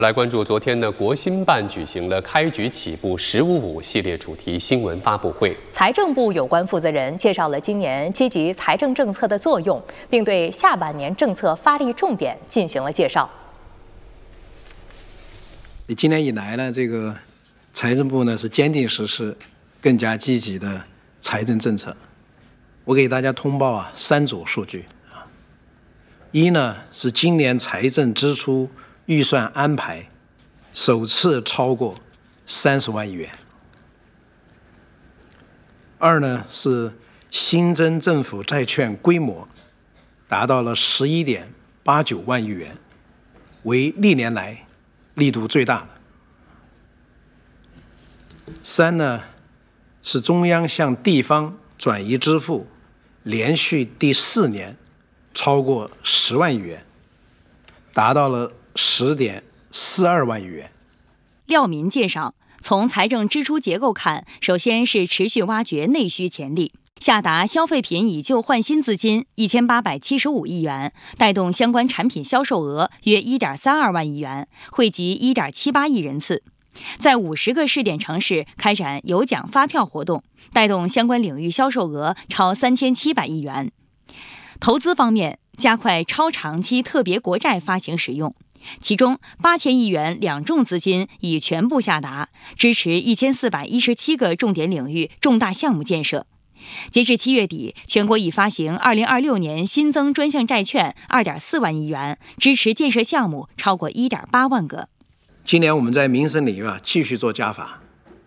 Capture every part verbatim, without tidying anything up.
来关注昨天呢，国新办举行了开局起步“十五五”系列主题新闻发布会。 财政部有关负责人介绍了今年积极财政政策的作用，并对下半年政策发力重点进行了介绍。 今年以来呢，这个财政部呢是坚定实施更加积极的财政政策。我给大家通报啊三组数据啊，一呢是今年财政支出预算安排首次超过三十万亿元。二呢是新增政府债券规模达到了十一点八九万亿元，为历年来力度最大的。三呢是中央向地方转移支付连续第四年超过十万亿元，达到了十点四二万亿元。 廖民介绍，从财政支出结构看，首先是持续挖掘内需潜力，下达消费品以旧换新资金一千八百七十五亿元，带动相关产品销售额约一点三二万亿元，惠及一点七八亿人次。在五十个试点城市开展有奖发票活动，带动相关领域销售额超三千七百亿元。投资方面，加快超长期特别国债发行使用，其中八千亿元两重资金已全部下达，支持一千四百一十七个重点领域重大项目建设。截至七月底，全国已发行二零二六年新增专项债券二点四万亿元，支持建设项目超过一点八万个。 今年我们在民生领域啊继续做加法，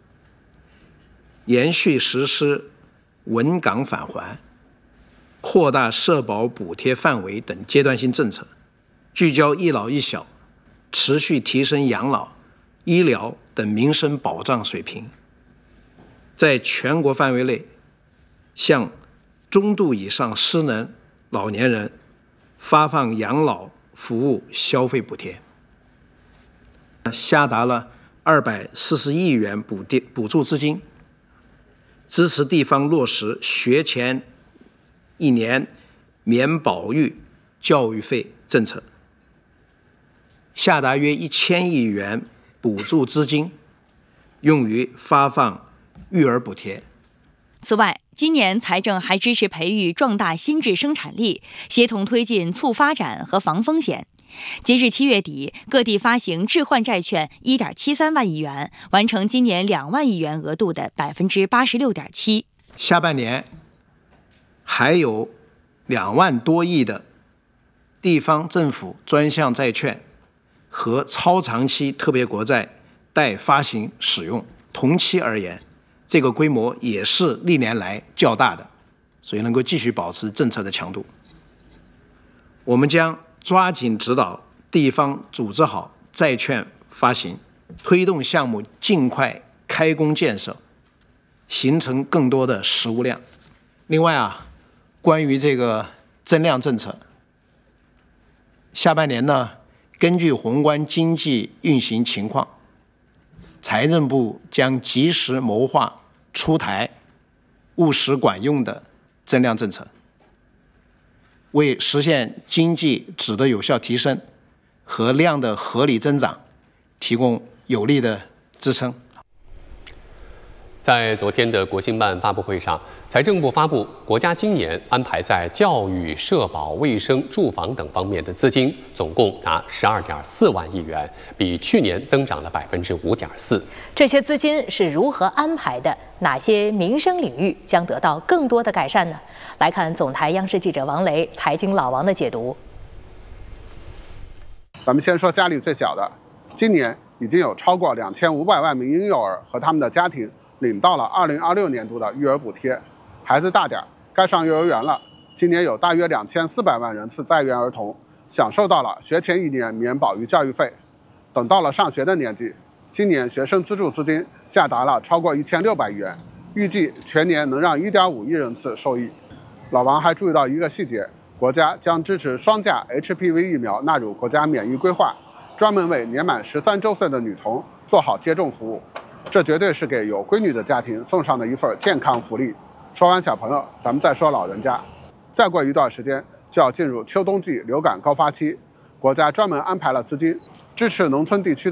延续实施稳岗返还、扩大社保补贴范围等阶段性政策，聚焦一老一小，持续提升养老、医疗等民生保障水平，在全国范围内向中度以上失能老年人发放养老服务消费补贴，下达了二百四十亿元补贴补助资金，支持地方落实学前一年免保育教育费政策，下达约一千亿元补助资金，用于发放育儿补贴。 此外，今年财政还支持培育壮大新质生产力，协同推进促发展和防风险。截至七月底，各地发行置换债券一点七三万亿元，完成今年两万亿元额度的百分之八十六点七。 下半年还有两万多亿的地方政府专项债券和超长期特别国债待发行使用，同期而言，这个规模也是历年来较大的，所以能够继续保持政策的强度。我们将抓紧指导地方组织好债券发行，推动项目尽快开工建设，形成更多的实物量。另外啊，关于这个增量政策，下半年呢，根据宏观经济运行情况，财政部将及时谋划出台务实管用的增量政策，为实现经济质的有效提升和量的合理增长提供有力的支撑。 在昨天的国新办发布会上，财政部发布，国家今年安排在教育、社保、卫生、住房等方面的资金总共达十二点四万亿元，比去年增长了百分之五点四。 这些资金是如何安排的？哪些民生领域将得到更多的改善呢？来看总台央视记者王雷、财经老王的解读。 咱们先说家里最小的，今年已经有超过两千五百万名婴幼儿和他们的家庭领到了二零二六年度的育儿补贴，孩子大点儿，该上幼儿园了。今年有大约两千四百万人次在园儿童享受到了学前一年免保育教育费。等到了上学的年纪，今年学生资助资金下达了超过一千六百亿元，预计全年能让一点五亿人次受益。老王还注意到一个细节，国家将支持双价 H P V 疫苗纳入国家免疫规划，专门为年满十三周岁的女童做好接种服务。这绝对是给有闺女的家庭送上的一份健康福利。说完小朋友，咱们再说老人家。再过一段时间就要进入秋冬季流感高发期，国家专门安排了资金支持农村地区